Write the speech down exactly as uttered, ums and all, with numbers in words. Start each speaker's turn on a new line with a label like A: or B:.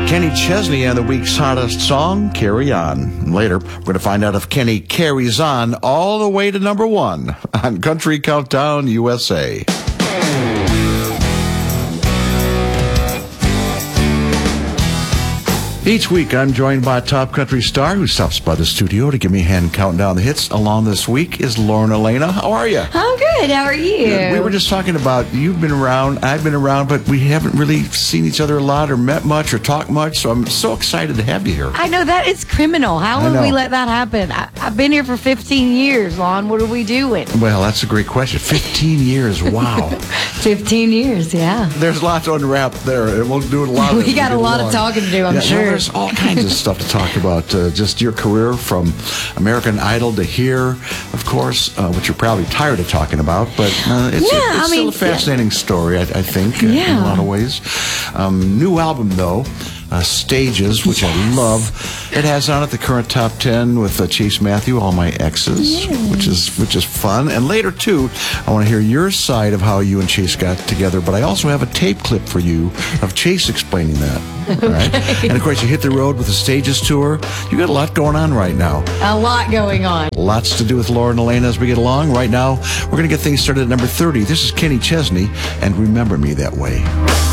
A: Kenny Chesney and the week's hottest song, Carry On. And later, we're going to find out if Kenny carries on all the way to number one on Country Countdown U S A. Each week, I'm joined by a top country star who stops by the studio to give me a hand counting down the hits. Along this week is Lauren Alaina. How are you?
B: I'm good. How are you?
A: We were just talking about, you've been around, I've been around, but we haven't really seen each other a lot or met much or talked much, so I'm so excited to have you here.
B: I know, that is criminal. How would we let that happen? I, I've been here for fifteen years, Lon. What are we doing?
A: Well, that's a great question. fifteen years, wow.
B: fifteen years, yeah.
A: There's lots to unwrap there, and we'll do a lot of it.
B: We got a lot
A: along.
B: of talking to do, I'm
A: yeah,
B: sure.
A: No, there's all kinds of stuff to talk about. Uh, just your career from American Idol to here, of course, uh, which you're probably tired of talking about, but uh, it's,
B: yeah,
A: it's
B: I
A: still
B: mean,
A: a fascinating yeah. story, I, I think, uh,
B: yeah.
A: in a lot of ways. Um, new album, though. Uh, Stages, which yes. I love. It has on it the current top ten with uh, Chase Matthew, All My Exes, yes. which is which is fun. And later, too, I want to hear your side of how you and Chase got together, but I also have a tape clip for you of Chase explaining that.
B: Okay.
A: All right? And, of course, you hit the road with the Stages tour. You got a lot going on right now.
B: A lot going on.
A: Lots to do with Lauren Alaina as we get along. Right now, we're going to get things started at number thirty. This is Kenny Chesney, and Remember Me That Way.